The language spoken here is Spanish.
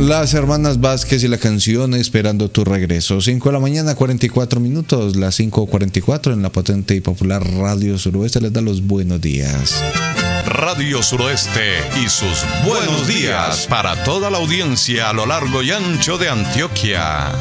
Las hermanas Vázquez y la canción Esperando tu regreso. 5 de la mañana, 44 minutos. Las 5:44 en la potente y popular Radio Suroeste les da los buenos días. Radio Suroeste y sus buenos días para toda la audiencia a lo largo y ancho de Antioquia.